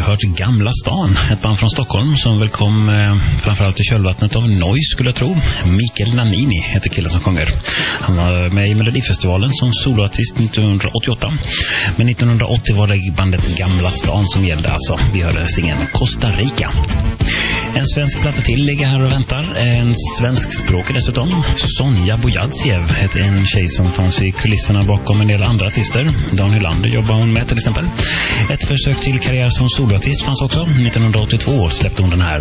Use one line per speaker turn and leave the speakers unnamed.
hört Gamla stan, ett band från Stockholm som väl kom framförallt i kölvattnet av Noise skulle jag tro. Mikael Nannini heter killen som sjunger. Han var med i Melodifestivalen som soloartist 1988. Men 1980 var det bandet Gamla stan som gällde alltså. Vi hörde singeln Costa Rica. En svensk platta till ligger här och väntar. En svensk språk dessutom. Sonja Bojadziev heter en tjej som fanns i kulisserna bakom en del andra artister. Dan Hylander jobbar hon med till exempel. Ett försök till karriär som soloartist fanns också. 1982 släppte hon den här